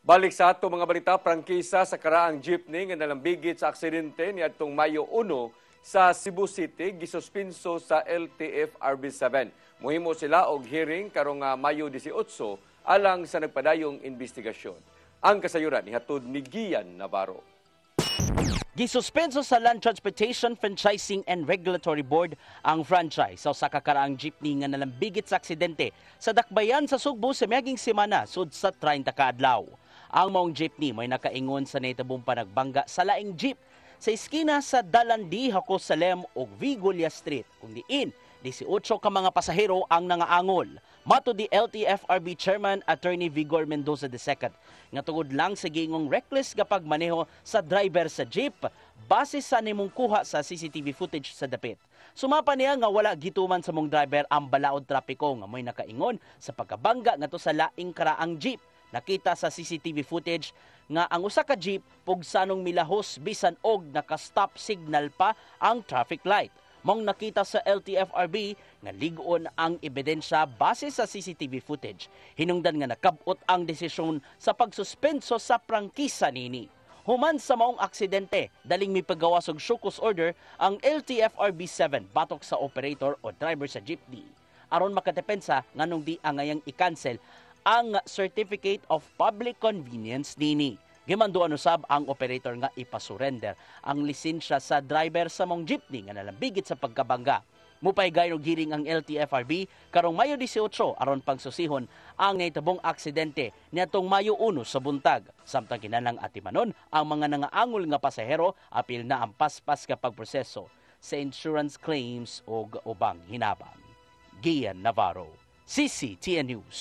Balik sa ato mga balita, prangkisa sa karaang jeepney nga nalambigit sa aksidente niadtong Mayo 1 sa Cebu City gisuspenso sa LTF RB7. Muhimo sila og hearing karong Mayo 18 alang sa nagpadayong investigasyon. Ang kasayuran nihatod ni Gian Navarro. Gisuspenso sa Land Transportation Franchising and Regulatory Board ang franchise sa usa ka karaang jeepney nga nalambigit sa aksidente sa dakbayan sa Sugbo sa miaging semana sud sa 30 ka adlaw. Ang maong jeepney may nakaingon sa nahitabong panagbangga sa laing jeep sa iskina sa Dalandi, Hako Salem ug Vigulya Street. Kung diin, 18 ka mga pasahero ang nangaangol. Mato di LTFRB Chairman Attorney Vigor Mendoza II nga tungod lang sa giingong reckless kapag maneho sa driver sa jeep base sa nimong kuha sa CCTV footage sa dapit. Sumapa niya nga wala gituman sa mong driver ang balaod trapiko nga may nakaingon sa pagkabangga ngadto sa laing karaang jeep. Nakita sa CCTV footage nga ang usa ka jeep pugsanong milahos bisan og naka-stop signal pa ang traffic light. Mong nakita sa LTFRB nga ligon ang ebidensya base sa CCTV footage. Hinungdan nga nakabot ang desisyon sa pagsuspenso sa prangkisa nini. Human sa maong aksidente, daling mipagawas og show cause order ang LTFRB 7 batok sa operator o driver sa jeepney. Aron makadepensa nganong di angayang i-cancel ang Certificate of Public Convenience nini. Gimanduan usab ang operator nga ipasurrender ang lisensya sa driver sa mong jeepney nga nalambigit sa pagkabangga. Mupaygayon og hearing ang LTFRB karong Mayo 18 aron pangsusihon ang nahitabong aksidente niadtong Mayo 1 sa buntag. Samtang kinahanglang atimanon ang mga nangaangol nga pasahero apil na ang paspas ka pagproseso sa insurance claims o ubang hinabang. Gian Navarro, CCTN News.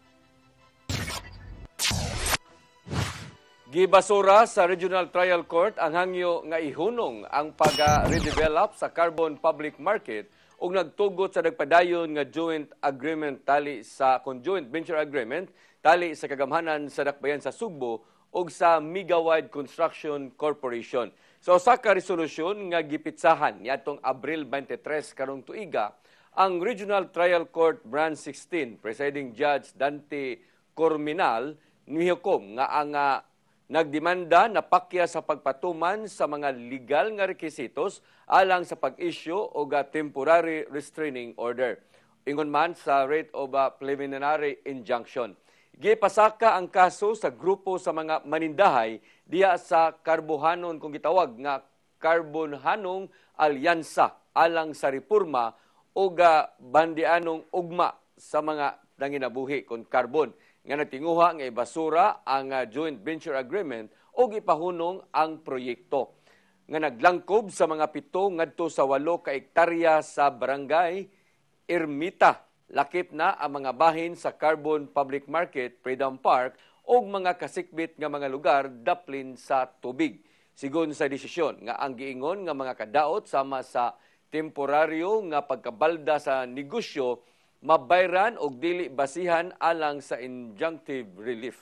Gibasura sa Regional Trial Court ang hangyo nga ihunong ang pag-redevelop sa Carbon Public Market ug nagtugot sa nagpadayon nga joint agreement tali sa conjoint venture agreement tali sa kagamhanan sa dakbayan sa Sugbo ug sa Megawide Construction Corporation. Sa usa ka resolusyon nga gipitsahan niadtong Abril 23 karong tuiga, ang Regional Trial Court Branch 16 Presiding Judge Dante Corminal nihukom nga ang nagdemanda na pakya sa pagpatuman sa mga legal nga requisitos alang sa pag-issue o temporary restraining order. Ingon man sa rate of preliminary injunction. Gipasaka ang kaso sa grupo sa mga manindahay diya sa Karbohanon kung gitawag nga Karbonhanong Alyansa alang sa reforma o bandianong ugma sa mga nanginabuhi kon karbon nga nagtinguha nga ibasura ang joint venture agreement o ipahunong ang proyekto. Nga naglangkob sa mga 7 ngadto sa 8 ka hektarya sa barangay Ermita. Lakip na ang mga bahin sa Carbon Public Market, Freedom Park o mga kasikbit nga mga lugar daplin sa tubig. Sigon sa desisyon nga ang giingon nga mga kadaot sama sa temporaryo nga pagkabalda sa negosyo mabayran og dili basihan alang sa injunctive relief.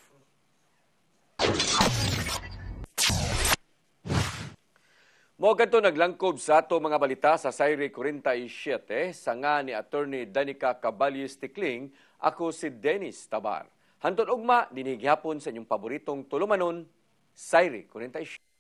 Mo kadto naglangkob sa ato mga balita sa Sayre 47 sanga ni Attorney Danica Caballes Tikling, ako si Dennis Tabar. Hantod ugma dinhi gihapon sa inyong paboritong tulumanon, Sayre 47.